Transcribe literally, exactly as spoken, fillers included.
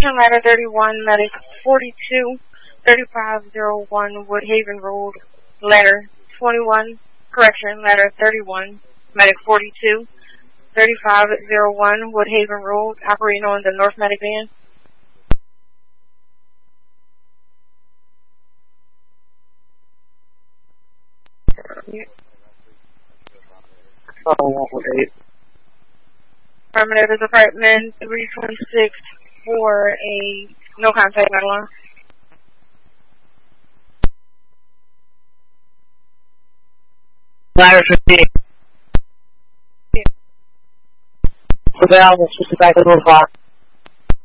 Ladder thirty-one, Medic forty-two, thirty-five oh one, Woodhaven Road, Ladder twenty-one, correction, Ladder thirty-one, Medic forty-two, thirty-five oh one, Woodhaven Road, operating on the North Medic van. Yeah. Oh, one four eight. Affirmative is apartment three twenty-six for a no contact metal alarm. Ladder fifteen. Yeah. For the Alamo, switch it back to the block.